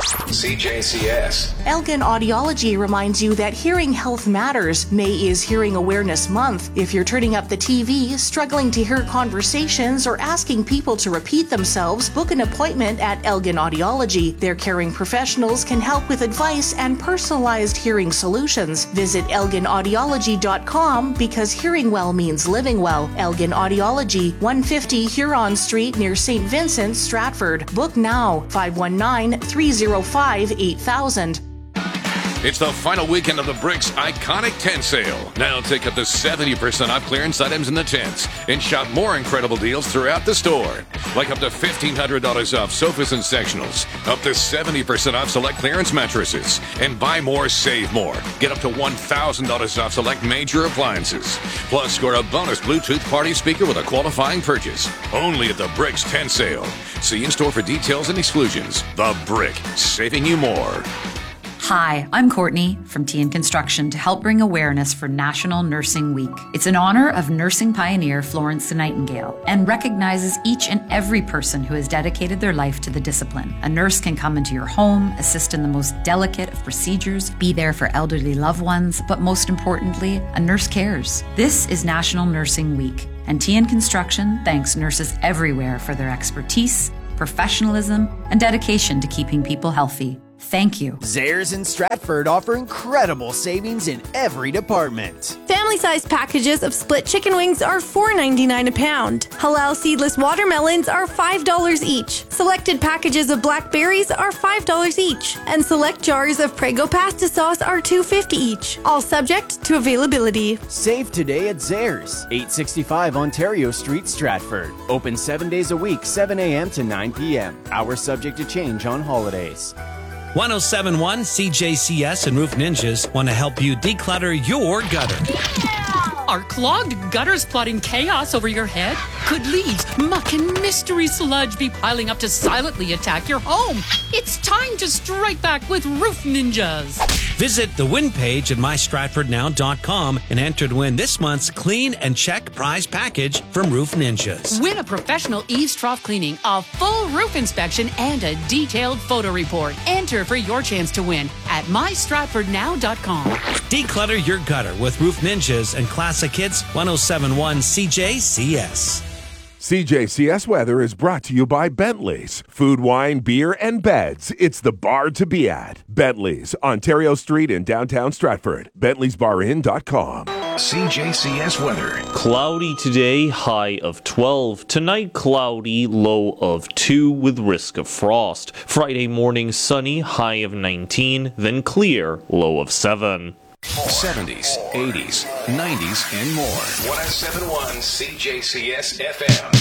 CJCS. Elgin Audiology reminds you that hearing health matters. May is Hearing Awareness Month. If you're turning up the TV, struggling to hear conversations, or asking people to repeat themselves, book an appointment at Elgin Audiology. Their caring professionals can help with advice and personalized hearing solutions. Visit elginaudiology.com because hearing well means living well. Elgin Audiology, 150 Huron Street near St. Vincent, Stratford. Book now, 519-305-8000. It's the final weekend of the Bricks Iconic Tent Sale. Now take up to 70% off clearance items in the tents and shop more incredible deals throughout the store. Like up to $1,500 off sofas and sectionals, up to 70% off select clearance mattresses, and buy more, save more. Get up to $1,000 off select major appliances. Plus, score a bonus Bluetooth party speaker with a qualifying purchase. Only at the Bricks Tent Sale. See in-store for details and exclusions. The Brick, saving you more. Hi, I'm Courtney from TN Construction to help bring awareness for National Nursing Week. It's in honor of nursing pioneer Florence Nightingale and recognizes each and every person who has dedicated their life to the discipline. A nurse can come into your home, assist in the most delicate of procedures, be there for elderly loved ones, but most importantly, a nurse cares. This is National Nursing Week, and TN Construction thanks nurses everywhere for their expertise, professionalism, and dedication to keeping people healthy. Thank you. Zehrs in Stratford offer incredible savings in every department. Family-sized packages of split chicken wings are $4.99 a pound. Halal seedless watermelons are $5 each. Selected packages of blackberries are $5 each. And select jars of Prego pasta sauce are $2.50 each. All subject to availability. Save today at Zehrs, 865 Ontario Street, Stratford. Open 7 days a week, 7 a.m. to 9 p.m. Hours subject to change on holidays. 1071 CJCS and Roof Ninjas want to help you declutter your gutter. Are clogged gutters plotting chaos over your head? Could leaves, muck, and mystery sludge be piling up to silently attack your home? It's time to strike back with Roof Ninjas. Visit the win page at mystratfordnow.com and enter to win this month's Clean and Check prize package from Roof Ninjas. Win a professional eaves trough cleaning, a full roof inspection, and a detailed photo report. Enter for your chance to win at mystratfordnow.com. Declutter your gutter with Roof Ninjas and Classic Hits 1071 CJCS. CJCS weather is brought to you by Bentley's. Food, wine, beer, and beds. It's the bar to be at. Bentley's, Ontario Street in downtown Stratford. Bentley'sBarIn.com. CJCS weather. Cloudy today, high of 12. Tonight, cloudy, low of 2 with risk of frost. Friday morning, sunny, high of 19. Then clear, low of 7. 70s, 80s, 90s, and more. 1071 CJCS FM.